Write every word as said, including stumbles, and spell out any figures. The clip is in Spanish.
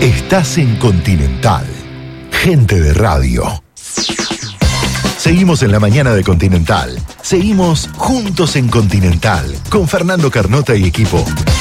Estás en Continental. Gente de radio. Seguimos en la mañana de Continental. Seguimos juntos en Continental con Fernando Carnota y equipo.